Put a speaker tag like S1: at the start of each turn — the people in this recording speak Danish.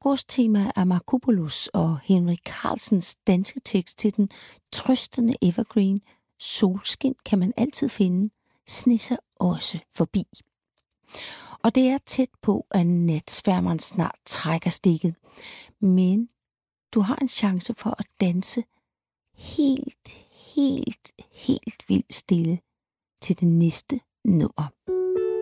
S1: augusttema af Markopoulos og Henrik Carlsens danske tekst til den trøstende evergreen Solskin kan man altid finde, snisser også forbi. Og det er tæt på, at natsværmeren snart trækker stikket. Men du har en chance for at danse helt vildt stille til det næste nummer.